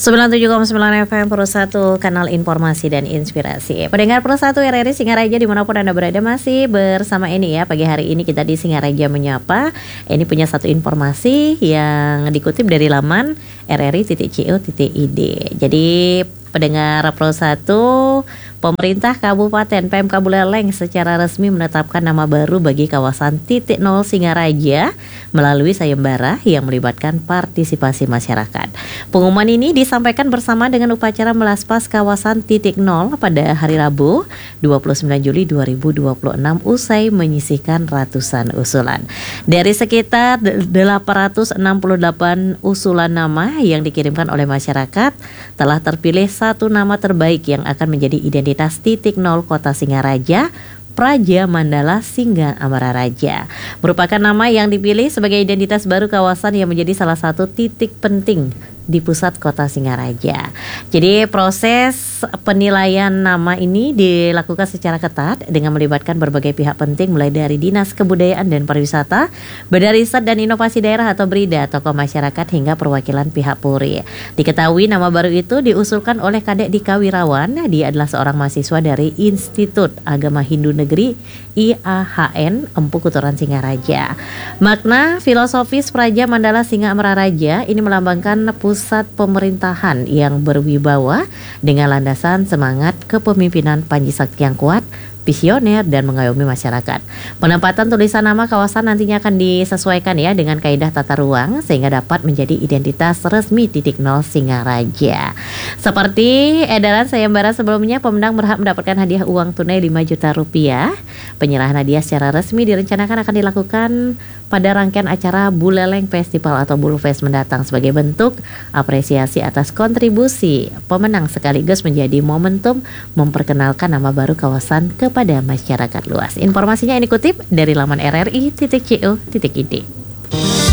97,9 FM Pro 1, kanal informasi dan inspirasi. Pendengar Pro 1 RRI Singaraja dimanapun Anda berada, masih bersama ini ya. Pagi hari ini kita di Singaraja Menyapa. Ini punya satu informasi yang dikutip dari laman rri.co.id. Jadi pendengar Pro 1, pemerintah Kabupaten Pemkab Buleleng secara resmi menetapkan nama baru bagi kawasan titik nol Singaraja melalui sayembara yang melibatkan partisipasi masyarakat. Pengumuman ini disampaikan bersama dengan upacara melaspas kawasan titik nol pada hari Rabu 29 Juli 2026 usai menyisihkan ratusan usulan. Dari sekitar 868 usulan nama yang dikirimkan oleh masyarakat, telah terpilih satu nama terbaik yang akan menjadi identitas titik nol Kota Singaraja, Praja Mandala Singga Amara Raja. Merupakan nama yang dipilih sebagai identitas baru kawasan yang menjadi salah satu titik penting di pusat Kota Singaraja. Jadi proses penilaian nama ini dilakukan secara ketat dengan melibatkan berbagai pihak penting, mulai dari Dinas Kebudayaan dan Pariwisata, Badan Riset dan Inovasi Daerah atau BRIDA, tokoh masyarakat hingga perwakilan pihak Polri. Diketahui nama baru itu diusulkan oleh Kadek Dika Wirawan. Dia adalah seorang mahasiswa dari Institut Agama Hindu Negeri IAHN Empu Kuturan Singaraja. Makna filosofis Praja Mandala Singga Amara Raja ini melambangkan pusat pemerintahan yang berwibawa dengan landasan semangat kepemimpinan Panji Sakti yang kuat, visioner, dan mengayomi masyarakat. Penempatan tulisan nama kawasan nantinya akan disesuaikan ya dengan kaidah tata ruang sehingga dapat menjadi identitas resmi titik nol Singaraja. Seperti edaran sayembara sebelumnya, pemenang berhak mendapatkan hadiah uang tunai 5 juta rupiah. Penyerahan hadiah secara resmi direncanakan akan dilakukan pada rangkaian acara Buleleng Festival atau Bulfest mendatang sebagai bentuk apresiasi atas kontribusi pemenang sekaligus menjadi momentum memperkenalkan nama baru kawasan kepada masyarakat luas. Informasinya ini kutip dari laman rri.co.id.